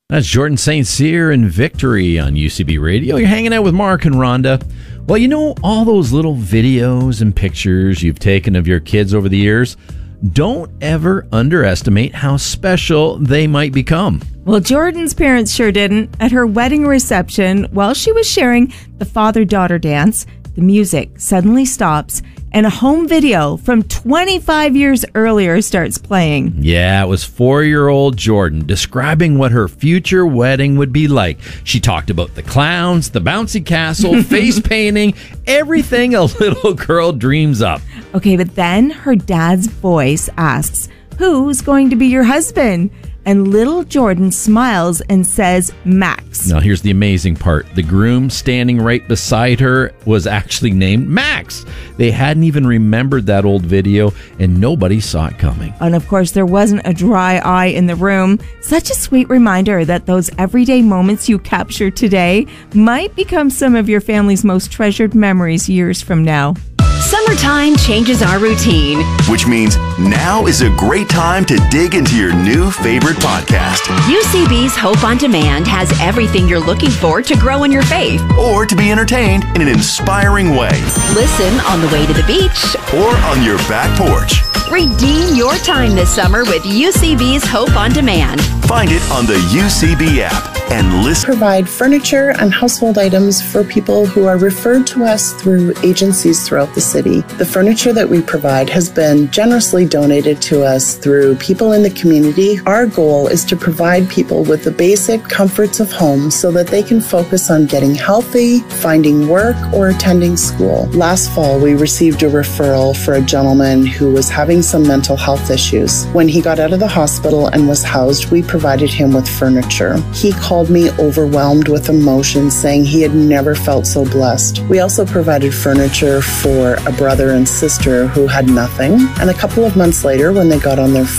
That's Jordan St. Cyr and Victory on UCB Radio. You're hanging out with Mark and Rhonda. Well, you know, all those little videos and pictures you've taken of your kids over the years, don't ever underestimate how special they might become. Well, Jordan's parents sure didn't. At her wedding reception, while she was sharing the father-daughter dance, the music suddenly stops and a home video from 25 years earlier starts playing. Yeah, it was 4-year-old Jordan describing what her future wedding would be like. She talked about the clowns, the bouncy castle, face painting, everything a little girl dreams up. Okay, but then her dad's voice asks, "Who's going to be your husband?" And little Jordan smiles and says, "Max." Now, here's the amazing part. The groom standing right beside her was actually named Max. They hadn't even remembered that old video, and nobody saw it coming. And of course, there wasn't a dry eye in the room. Such a sweet reminder that those everyday moments you capture today might become some of your family's most treasured memories years from now. Summertime changes our routine, which means now is a great time to dig into your new favorite podcast. UCB's Hope on Demand has everything you're looking for to grow in your faith, or to be entertained in an inspiring way. Listen on the way to the beach or on your back porch. Redeem your time this summer with UCB's Hope on Demand. Find it on the UCB app and listen. Provide furniture and household items for people who are referred to us through agencies throughout the city. The furniture that we provide has been generously donated to us through people in the community. Our goal is to provide people with the basic comforts of home so that they can focus on getting healthy, finding work, or attending school. Last fall, we received a referral for a gentleman who was having some mental health issues. When he got out of the hospital and was housed, we provided him with furniture. He called me overwhelmed with emotion, saying he had never felt so blessed. We also provided furniture for a brother and sister who had nothing. And a couple of months later, when they got on their